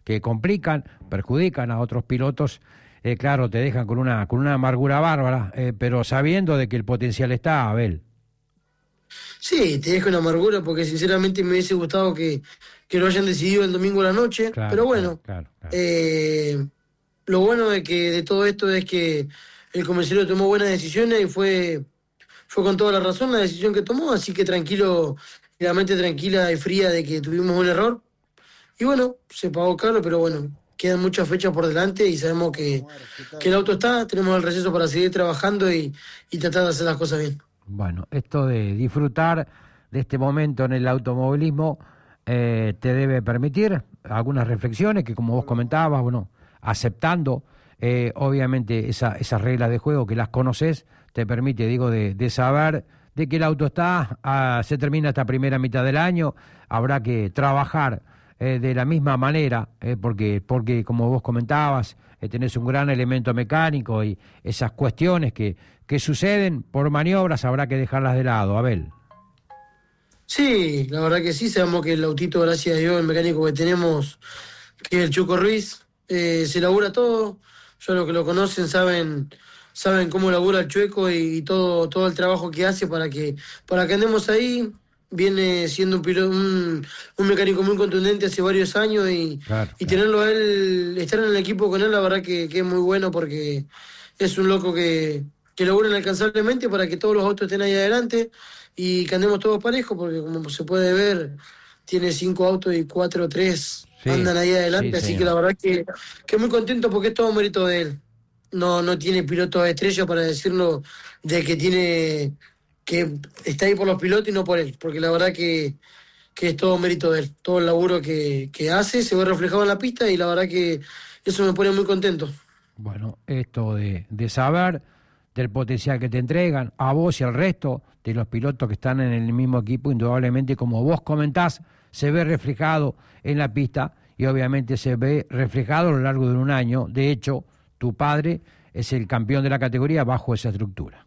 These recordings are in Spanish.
que complican, perjudican a otros pilotos, claro, te dejan con una amargura bárbara, pero sabiendo de que el potencial está, Abel. Sí, te deja una amargura porque sinceramente me hubiese gustado que lo hayan decidido el domingo a la noche, Claro, pero bueno, claro. lo bueno de todo esto es que el comisario tomó buenas decisiones y fue con toda la razón la decisión que tomó, así que tranquilo, y la mente tranquila y fría de que tuvimos un error. Y bueno, se pagó caro, pero bueno, quedan muchas fechas por delante y sabemos que el auto está, tenemos el receso para seguir trabajando y tratar de hacer las cosas bien. Bueno, esto de disfrutar de este momento en el automovilismo te debe permitir algunas reflexiones que, como vos comentabas, bueno, aceptando obviamente esas reglas de juego que las conoces, te permite, digo, de saber de que el auto está, se termina esta primera mitad del año, habrá que trabajar de la misma manera, porque como vos comentabas, tenés un gran elemento mecánico y esas cuestiones que suceden por maniobras habrá que dejarlas de lado, Abel. Sí, la verdad que sí, sabemos que el autito, gracias a Dios, el mecánico que tenemos, que es el Chuco Ruiz, se labura todo. Ya los que lo conocen saben cómo labura el Chueco y todo el trabajo que hace para que andemos ahí. Viene siendo un mecánico muy contundente hace varios años y tenerlo a él, estar en el equipo con él, la verdad que es muy bueno porque es un loco que labura inalcanzablemente para que todos los autos estén ahí adelante y que andemos todos parejos, porque como se puede ver, tiene 5 autos y 4 o 3 andan ahí adelante, así que la verdad que muy contento porque es todo mérito de él. No tiene pilotos estrella para decirlo de que está ahí por los pilotos y no por él, porque la verdad que es todo mérito de él. Todo el laburo que hace se ve reflejado en la pista y la verdad que eso me pone muy contento. Bueno, esto de saber del potencial que te entregan a vos y al resto de los pilotos que están en el mismo equipo, indudablemente, como vos comentás, se ve reflejado en la pista y obviamente se ve reflejado a lo largo de un año. De hecho, tu padre es el campeón de la categoría bajo esa estructura.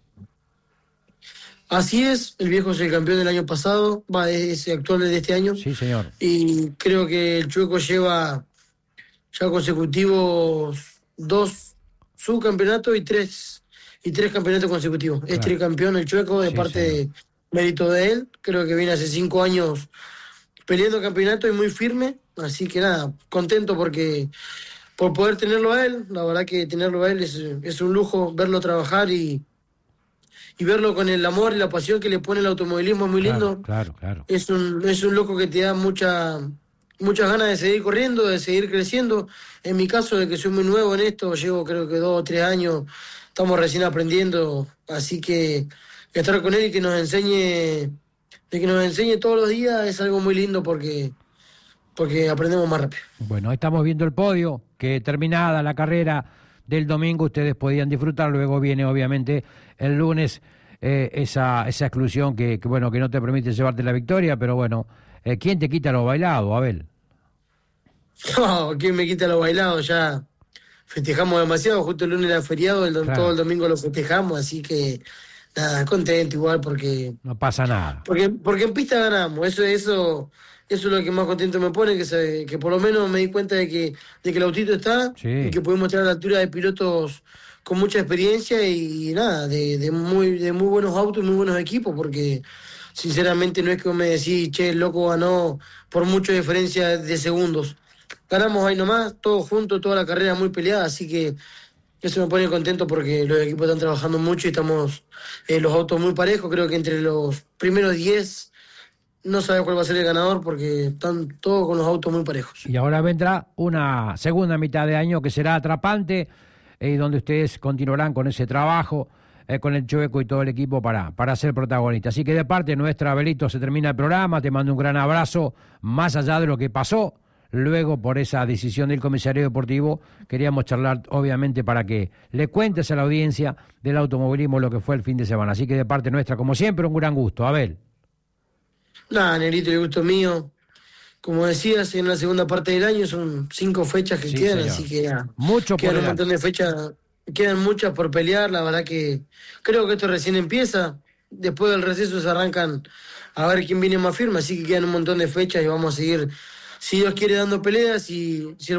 Así es, el viejo es el campeón del año pasado, es actual de este año. Sí, señor. Y creo que el Chueco lleva ya consecutivos 2 subcampeonatos y tres campeonatos consecutivos. Claro. Es tricampeón el Chueco, de parte de mérito de él. Creo que viene hace 5 años peleando campeonato y muy firme. Así que nada, contento por poder tenerlo a él. La verdad que tenerlo a él es un lujo, verlo trabajar y verlo con el amor y la pasión que le pone el automovilismo es muy lindo. Claro. Es un loco que te da muchas ganas de seguir corriendo, de seguir creciendo. En mi caso, de que soy muy nuevo en esto, llevo creo que 2 o 3 años, estamos recién aprendiendo, así que estar con él y que nos enseñe todos los días es algo muy lindo porque aprendemos más rápido. Bueno, ahí estamos viendo el podio, que terminada la carrera del domingo ustedes podían disfrutar, luego viene obviamente el lunes esa exclusión que no te permite llevarte la victoria, pero bueno, ¿quién te quita lo bailado, Abel? No, ¿quién me quita lo bailado? Ya festejamos demasiado, justo el lunes era feriado, todo el domingo lo festejamos, así que nada, contento igual porque... No pasa nada. Porque en pista ganamos, eso es lo que más contento me pone, que por lo menos me di cuenta de que el autito está, y que pudimos estar a la altura de pilotos con mucha experiencia y nada, de muy buenos autos y muy buenos equipos, porque sinceramente no es que me decís, che, el loco ganó por mucha diferencia de segundos. Ganamos ahí nomás, todos juntos, toda la carrera muy peleada, así que eso me pone contento porque los equipos están trabajando mucho y estamos los autos muy parejos. Creo que entre los primeros 10 no sabes cuál va a ser el ganador porque están todos con los autos muy parejos. Y ahora vendrá una segunda mitad de año que será atrapante, donde ustedes continuarán con ese trabajo, con el Chueco y todo el equipo para ser protagonistas. Así que de parte nuestra, Abelito, se termina el programa. Te mando un gran abrazo, más allá de lo que pasó. Luego, por esa decisión del comisario deportivo, queríamos charlar, obviamente, para que le cuentes a la audiencia del automovilismo lo que fue el fin de semana. Así que de parte nuestra, como siempre, un gran gusto. Abel. Nada, Negrito, el gusto mío. Como decías, en la segunda parte del año son 5 fechas que quedan, señor. Así que ya quedan un montón de fechas, quedan muchas por pelear. La verdad que creo que esto recién empieza. Después del receso se arrancan a ver quién viene más firme, así que quedan un montón de fechas y vamos a seguir, si Dios quiere, dando peleas y si el